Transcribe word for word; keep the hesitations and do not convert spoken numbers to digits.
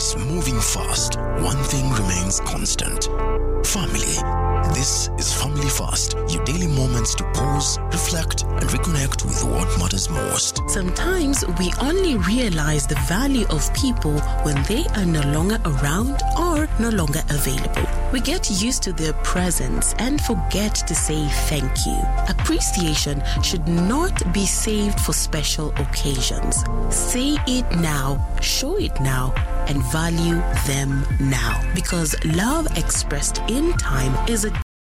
is moving fast, one thing remains constant. Family. This is Family Fast, your daily moments to pause, reflect, and reconnect with what matters most. Sometimes we only realize the value of people when they are no longer around or no longer available. We get used to their presence and forget to say thank you. Appreciation should not be saved for special occasions. Say it now, show it now, and value them now. Because love expressed in time is a